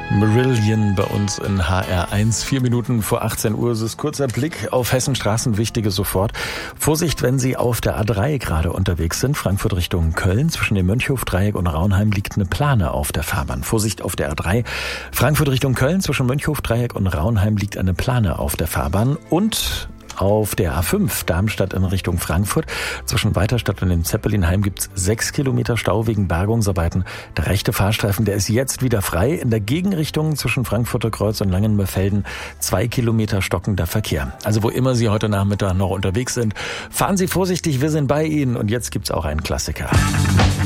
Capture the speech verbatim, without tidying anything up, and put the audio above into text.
Marillion bei uns in H R eins. Vier Minuten vor achtzehn Uhr. Es ist kurzer Blick auf Hessenstraßen, wichtige sofort. Vorsicht, wenn Sie auf der A drei gerade unterwegs sind. Frankfurt Richtung Köln. Zwischen dem Mönchhofdreieck und Raunheim liegt eine Plane auf der Fahrbahn. Vorsicht auf der A drei. Frankfurt Richtung Köln. Zwischen Mönchhofdreieck und Raunheim liegt eine Plane auf der Fahrbahn. Und auf der A fünf Darmstadt in Richtung Frankfurt. Zwischen Weiterstadt und dem Zeppelinheim gibt's sechs Kilometer Stau wegen Bergungsarbeiten. Der rechte Fahrstreifen, der ist jetzt wieder frei. In der Gegenrichtung zwischen Frankfurter Kreuz und Langenmerfelden zwei Kilometer stockender Verkehr. Also wo immer Sie heute Nachmittag noch unterwegs sind, fahren Sie vorsichtig, wir sind bei Ihnen. Und jetzt gibt's auch einen Klassiker.